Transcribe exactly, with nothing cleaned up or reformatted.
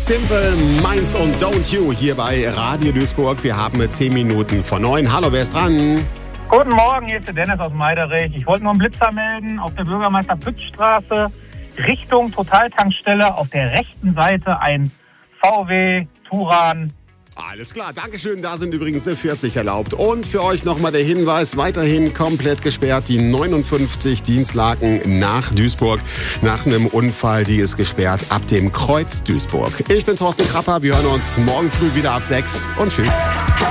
Simple Minds und Don't You hier bei Radio Duisburg. Wir haben zehn Minuten vor neun. Hallo, wer ist dran? Guten Morgen, hier ist der Dennis aus Meiderich. Ich wollte nur einen Blitzer melden auf der Bürgermeister-Pütz-Straße Richtung Totaltankstelle. Auf der rechten Seite ein V W Touran. Alles klar, Dankeschön. Da sind übrigens vierzig erlaubt. Und für euch nochmal der Hinweis, weiterhin komplett gesperrt die neunundfünfzig Dienstlaken nach Duisburg. Nach einem Unfall, die ist gesperrt ab dem Kreuz Duisburg. Ich bin Thorsten Krapper, wir hören uns morgen früh wieder ab sechs und tschüss.